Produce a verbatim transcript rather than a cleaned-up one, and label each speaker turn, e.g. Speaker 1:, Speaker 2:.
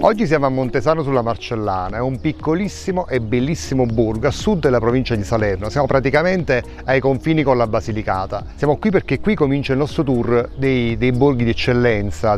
Speaker 1: Oggi siamo a Montesano sulla Marcellana, è un piccolissimo e bellissimo borgo a sud della provincia di Salerno, siamo praticamente ai confini con la Basilicata. Siamo qui perché qui comincia il nostro tour dei, dei borghi di eccellenza